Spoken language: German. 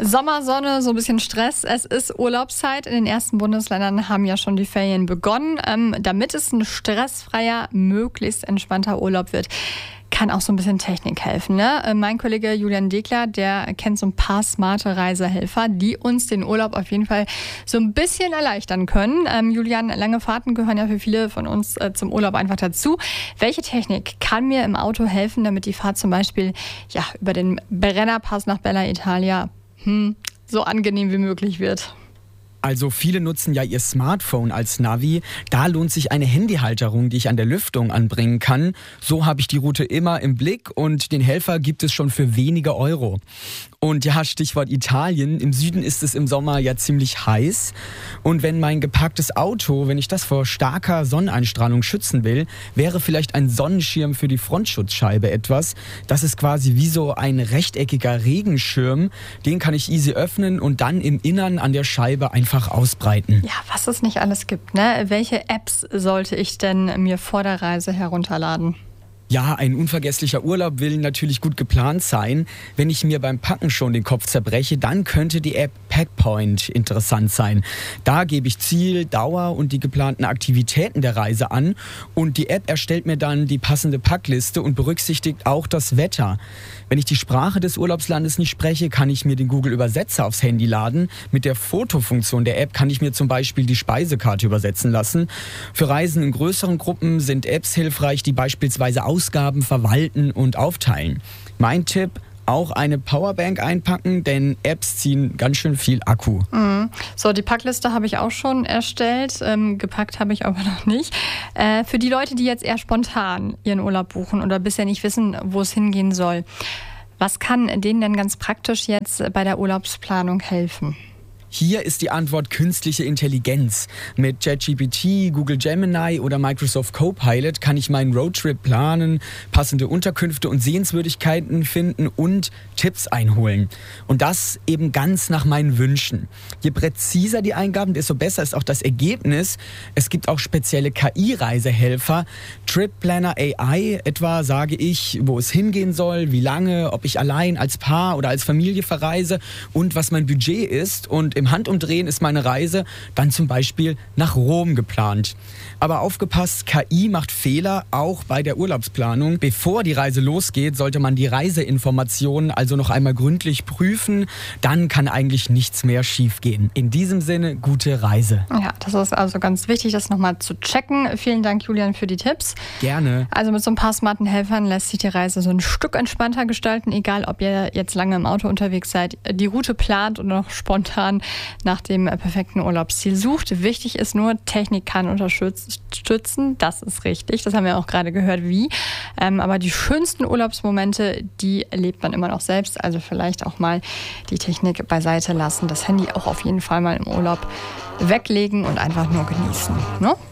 Sommersonne, so ein bisschen Stress. Es ist Urlaubszeit. In den ersten Bundesländern haben ja schon die Ferien begonnen. Damit es ein stressfreier, möglichst entspannter Urlaub wird, kann auch so ein bisschen Technik helfen. Ne? Mein Kollege Julian Dekler, der kennt so ein paar smarte Reisehelfer, die uns den Urlaub auf jeden Fall so ein bisschen erleichtern können. Julian, lange Fahrten gehören ja für viele von uns zum Urlaub einfach dazu. Welche Technik kann mir im Auto helfen, damit die Fahrt zum Beispiel über den Brennerpass nach Bella Italia so angenehm wie möglich wird? Also viele nutzen ja ihr Smartphone als Navi. Da lohnt sich eine Handyhalterung, die ich an der Lüftung anbringen kann. So habe ich die Route immer im Blick und den Helfer gibt es schon für wenige Euro. Und ja, Stichwort Italien. Im Süden ist es im Sommer ja ziemlich heiß. Und wenn mein geparktes Auto, wenn ich das vor starker Sonneneinstrahlung schützen will, wäre vielleicht ein Sonnenschirm für die Frontschutzscheibe etwas. Das ist quasi wie so ein rechteckiger Regenschirm. Den kann ich easy öffnen und dann im Innern an der Scheibe einfach ausbreiten. Ja, was es nicht alles gibt, ne? Welche Apps sollte ich denn mir vor der Reise herunterladen? Ja, ein unvergesslicher Urlaub will natürlich gut geplant sein. Wenn ich mir beim Packen schon den Kopf zerbreche, dann könnte die App Packpoint interessant sein. Da gebe ich Ziel, Dauer und die geplanten Aktivitäten der Reise an und die App erstellt mir dann die passende Packliste und berücksichtigt auch das Wetter. Wenn ich die Sprache des Urlaubslandes nicht spreche, kann ich mir den Google-Übersetzer aufs Handy laden. Mit der Fotofunktion der App kann ich mir zum Beispiel die Speisekarte übersetzen lassen. Für Reisen in größeren Gruppen sind Apps hilfreich, die beispielsweise Ausgaben verwalten und aufteilen. Mein Tipp: auch eine Powerbank einpacken, denn Apps ziehen ganz schön viel Akku. So, die Packliste habe ich auch schon erstellt. Gepackt habe ich aber noch nicht. Für die Leute, die jetzt eher spontan ihren Urlaub buchen oder bisher nicht wissen, wo es hingehen soll, was kann denen denn ganz praktisch jetzt bei der Urlaubsplanung helfen? Hier ist die Antwort künstliche Intelligenz. Mit ChatGPT, Google Gemini oder Microsoft Copilot kann ich meinen Roadtrip planen, passende Unterkünfte und Sehenswürdigkeiten finden und Tipps einholen. Und das eben ganz nach meinen Wünschen. Je präziser die Eingaben, desto besser ist auch das Ergebnis. Es gibt auch spezielle KI-Reisehelfer. Trip Planner AI etwa sage ich, wo es hingehen soll, wie lange, ob ich allein, als Paar oder als Familie verreise und was mein Budget ist. Und im Handumdrehen ist meine Reise dann zum Beispiel nach Rom geplant. Aber aufgepasst, KI macht Fehler, auch bei der Urlaubsplanung. Bevor die Reise losgeht, sollte man die Reiseinformationen also noch einmal gründlich prüfen. Dann kann eigentlich nichts mehr schiefgehen. In diesem Sinne, gute Reise. Ja, das ist also ganz wichtig, das nochmal zu checken. Vielen Dank, Julian, für die Tipps. Gerne. Also mit so ein paar smarten Helfern lässt sich die Reise so ein Stück entspannter gestalten, egal ob ihr jetzt lange im Auto unterwegs seid, die Route plant oder noch spontan nach dem perfekten Urlaubsziel sucht. Wichtig ist nur, Technik kann unterstützen, das ist richtig, das haben wir auch gerade gehört, wie. Aber die schönsten Urlaubsmomente, die erlebt man immer noch selbst, also vielleicht auch mal die Technik beiseite lassen, das Handy auch auf jeden Fall mal im Urlaub weglegen und einfach nur genießen, ne?